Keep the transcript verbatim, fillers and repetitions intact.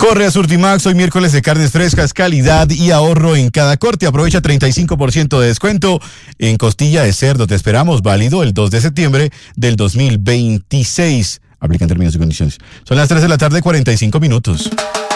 Corre a Surtimax, hoy miércoles de carnes frescas, calidad y ahorro en cada corte. Aprovecha treinta y cinco por ciento de descuento en costilla de cerdo. Te esperamos, válido el dos de septiembre del dos mil veintiséis. Aplican términos y condiciones. Son las tres de la tarde, cuarenta y cinco minutos.